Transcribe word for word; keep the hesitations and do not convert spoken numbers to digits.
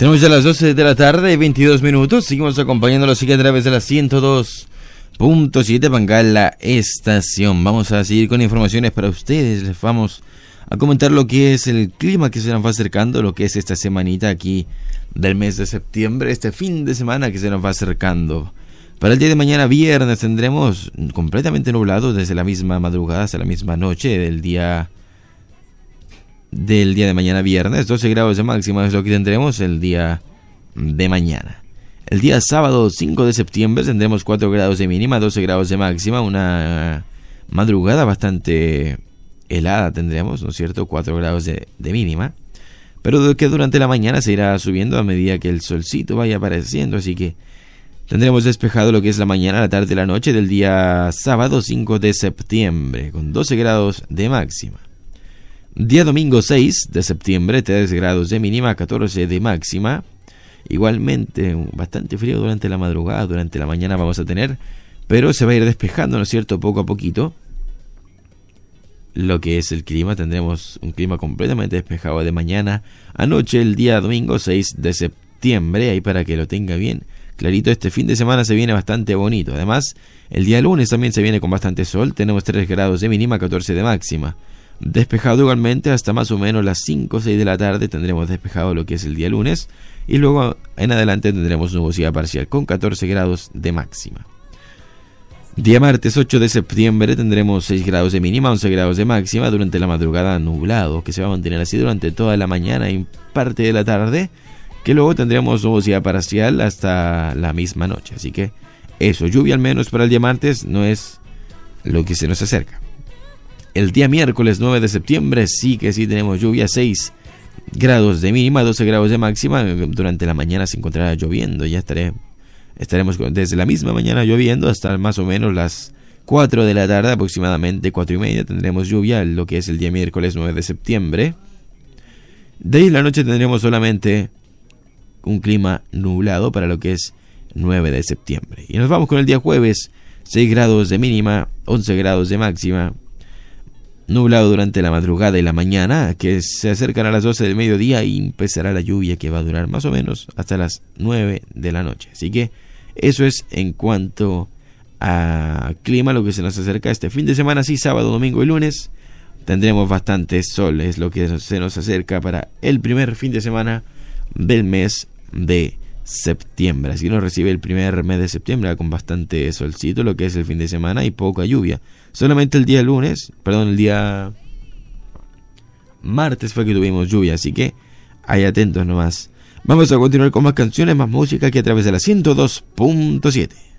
Tenemos ya las doce de la tarde, veintidós minutos. Seguimos acompañándolos aquí a través de la ciento dos punto siete Bangal, la estación. Vamos a seguir con informaciones para ustedes. Les vamos a comentar lo que es el clima que se nos va acercando, lo que es esta semanita aquí del mes de septiembre, este fin de semana que se nos va acercando. Para el día de mañana, viernes, tendremos completamente nublado desde la misma madrugada hasta la misma noche del día del día de mañana viernes. doce grados de máxima es lo que tendremos el día de mañana. El día sábado cinco de septiembre tendremos cuatro grados de mínima, doce grados de máxima, una madrugada bastante helada tendremos, ¿no es cierto? cuatro grados de, de mínima, pero que durante la mañana se irá subiendo a medida que el solcito vaya apareciendo, así que tendremos despejado lo que es la mañana, la tarde y la noche del día sábado cinco de septiembre, con doce grados de máxima. Día domingo seis de septiembre, tres grados de mínima, catorce de máxima. Igualmente, bastante frío durante la madrugada, durante la mañana vamos a tener, pero se va a ir despejando, ¿no es cierto?, poco a poquito. Lo que es el clima, tendremos un clima completamente despejado de mañana a noche, el día domingo seis de septiembre, ahí para que lo tenga bien clarito. Este fin de semana se viene bastante bonito. Además, el día lunes también se viene con bastante sol, tenemos tres grados de mínima, catorce de máxima. Despejado igualmente hasta más o menos las cinco o seis de la tarde tendremos despejado lo que es el día lunes, y luego en adelante tendremos nubosidad parcial con catorce grados de máxima. Día martes ocho de septiembre tendremos seis grados de mínima, once grados de máxima, durante la madrugada nublado, que se va a mantener así durante toda la mañana y parte de la tarde, que luego tendremos nubosidad parcial hasta la misma noche. Así que eso, lluvia al menos para el día martes no es lo que se nos acerca. El día miércoles nueve de septiembre sí que sí tenemos lluvia, seis grados de mínima, doce grados de máxima. Durante la mañana se encontrará lloviendo, ya estaré, estaremos desde la misma mañana lloviendo hasta más o menos las cuatro de la tarde, aproximadamente cuatro y media tendremos lluvia, lo que es el día miércoles nueve de septiembre. De ahí en la noche tendremos solamente un clima nublado para lo que es nueve de septiembre. Y nos vamos con el día jueves, seis grados de mínima, once grados de máxima. Nublado durante la madrugada y la mañana, que se acercan a las doce del mediodía y empezará la lluvia, que va a durar más o menos hasta las nueve de la noche. Así que eso es en cuanto a clima, lo que se nos acerca este fin de semana. Sí, sábado, domingo y lunes tendremos bastante sol, es lo que se nos acerca para el primer fin de semana del mes de septiembre. Así nos recibe el primer mes de septiembre con bastante solcito, lo que es el fin de semana, y poca lluvia. Solamente el día lunes, perdón, el día martes fue que tuvimos lluvia, así que ahí atentos nomás. Vamos a continuar con más canciones, más música aquí a través de la ciento dos punto siete.